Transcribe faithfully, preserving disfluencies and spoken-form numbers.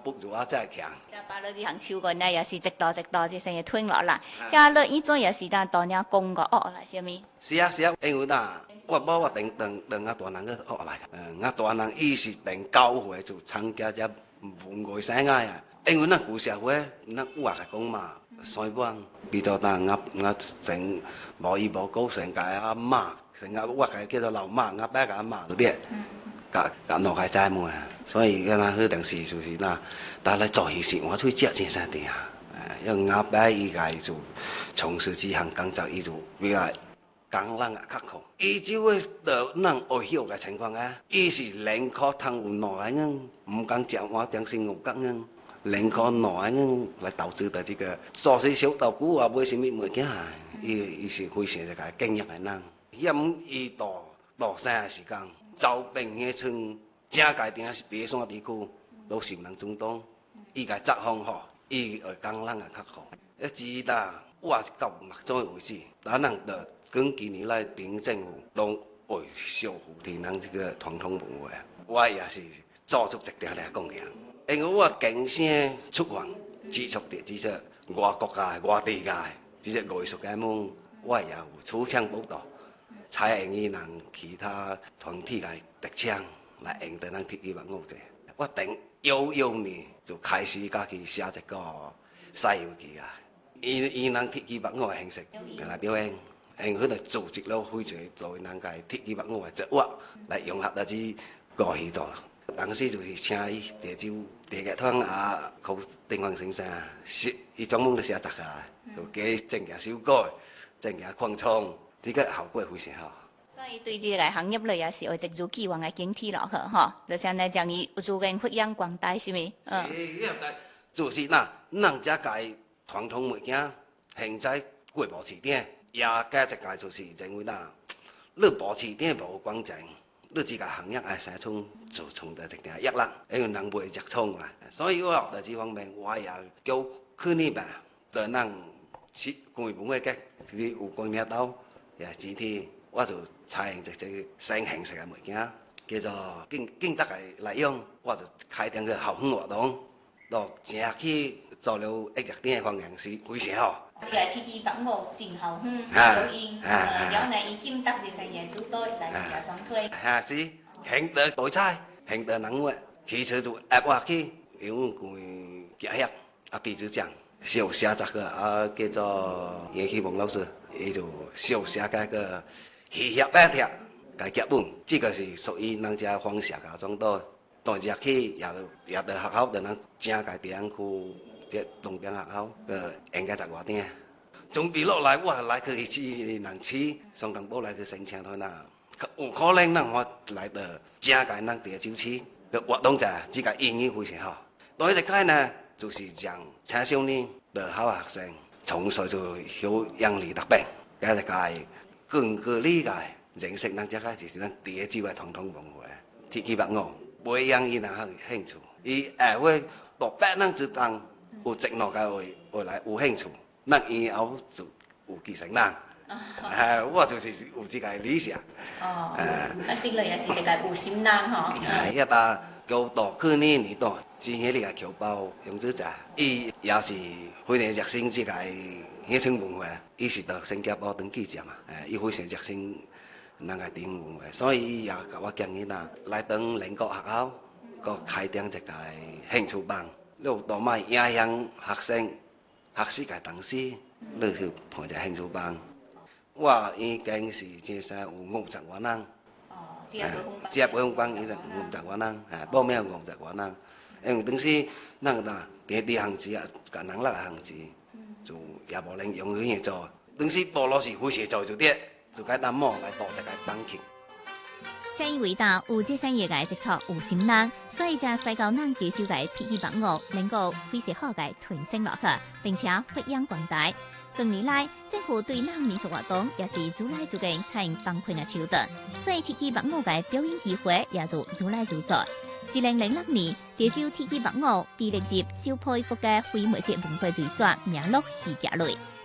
不如我真係強。 把你啲行超過呢，有時直多直多，即成日推落啦。呀，你呢種有時但當人公個惡來係咪？ 是啊是啊，因為嗱，我冇話定定定阿大人嘅學嚟，誒阿大人伊是定教會就參加只戶外生涯啊。因為嗱古社會，嗱話係講嘛，所以講，比較嗱我我成無依無靠成個阿媽，成個話係叫做老媽，阿爸個阿媽嗰啲。甲甲落係齋門啊，所以個嗱佢當時就是嗱，但係做嘢時我出去接先生啲啊，誒，因為阿爸伊個就從事這項工作，伊就比較艱難啊刻苦。伊就會到咱學曉嘅情況啊，伊是寧可通有耐嘅，唔敢講話點先有講嘅，寧可耐嘅來投資到這個做些小豆腐啊，買什麼物件啊，伊伊是非常一個經驗嘅人，因伊到到啥時間。周邊迄村正界定是第山地區，都是人中東，伊個作風好，伊會講人個較好。一直啦，我到目前為止，咱人的近幾年來，町政府攏會守護啲人這個傳統文化，我也是做出一點來貢獻。因為我經常出訪接觸的這些外國嘅、外地嘅這些藝術家們，我也有出場報道。採用伊人其他團體嘅特長來用到咱鐵器文物者，我等幺幺年就開始家己寫一個西遊記啊！伊伊人鐵器文物嘅形式來表演，因佢哋組織了非常作為人嘅鐵器文物嘅節目來融合到啲過去度。當時就是請伊地州地劇團啊，靠丁方先生寫，伊專門嚟寫雜啊，就加整件小改，整件擴充。呢個效果非常好， 所以對這個行業嚟也是會藉住機會嘅警惕落去，嗬。就像你講，伊做緊發揚光大，是咪？ 嗯。就是嗱，咱這個傳統物件，現在過保持點，也加一個就是認為嗱，你保持點無光正，你這個行業係生存就從得一定壓力，因為人袂着衝啊。所以我喺這方面，我也叫去年吧，對咱設規模嘅嘅，就是有關領導。也今天我就採用一隻新形式嘅物件，叫做經經得嘅來用，我就開展個後園活動，落正去做了一日點嘅方向是非常好。 呢個鐵器文物真後園表演，然後呢以經得嘅成嘢組隊來自己雙推。 係是，興得對菜，興得能活，其實就壓話去用佢結合啊，比如講小寫這個啊叫做葉啟峰老師。伊就小寫個個戲劇版貼個劇本，這個是屬於咱家方社家中度，當日去也也到學校，就咱正個地方區這東邊學校個應該在外邊。準備落來，我來去一次人去上東部來去申請佢嗱，有可能咱我來到正個咱地州市個活動者，這個意義非常好。第一個呢，就是讓青少年的好學生。從細就曉養理特別，加一個更加理解認識咱這個就是咱地州嘅傳統文化，鐵器文物，培養伊人興趣。伊下回到別人之當有職能嘅會會來有興趣，咱以後就有繼承人。係，我就是有這個理想。 哦，啊，是類也是一個有心人嗬。 係一個叫到去年年代，之前呢個僑胞楊子澤，伊也是非常熱心這個鄉村文化，伊是到新加坡當記者嘛，誒，伊非常熱心咱個傳統文化，所以伊也甲我建議啦，來當鄰國學校，個開展一個興趣班，你有多賣影響學生學習嘅東西，你去辦一個興趣班。我已經是至少有五十個人。接接不用幫伊就五十個人，誒，報名五十個人，因為當時咱嗱第啲行子啊，個人啦行子，就也無能用佢嘢做，當時部落是會寫做就啲，就該擔摸來度一個當期。 正因為到有這產業嘅接觸有心人，所以才使到咱地州嘅鐵器文物能夠非常好嘅傳承落去，並且發揚光大。近年來，政府對咱民俗活動也是愈來愈緊採用放寬嘅手段，所以鐵器文物嘅表演機會也就愈來愈多。二零零六年，地州鐵器文物被列入受配國家非物質文化遺產名錄戲劇類。